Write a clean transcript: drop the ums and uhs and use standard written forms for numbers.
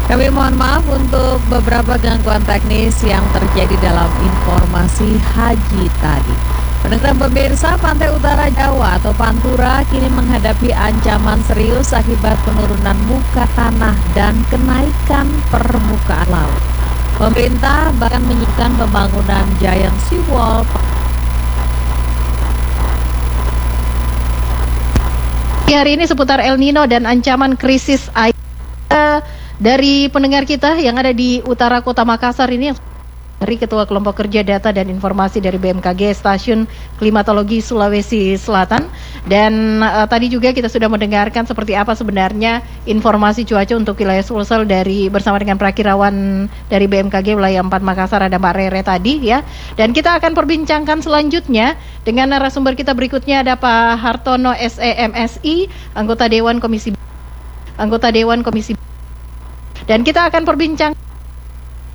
Kami mohon maaf untuk beberapa gangguan teknis yang terjadi dalam informasi haji tadi. Pendengar pemirsa, Pantai Utara Jawa atau Pantura kini menghadapi ancaman serius akibat penurunan muka tanah dan kenaikan permukaan laut. Pemerintah bahkan menyiapkan pembangunan giant seawall. Hari ini seputar El Nino dan ancaman krisis air. Dari pendengar kita yang ada di utara kota Makassar ini, dari Ketua Kelompok Kerja Data dan Informasi dari BMKG Stasiun Klimatologi Sulawesi Selatan. Dan tadi juga kita sudah mendengarkan seperti apa sebenarnya informasi cuaca untuk wilayah Sulsel dari bersama dengan Prakirawan dari BMKG wilayah 4 Makassar, ada Mbak Rere tadi ya. Dan kita akan perbincangkan selanjutnya dengan narasumber kita berikutnya, ada Pak Hartono SEMSI, anggota Dewan Komisi. Dan kita akan perbincang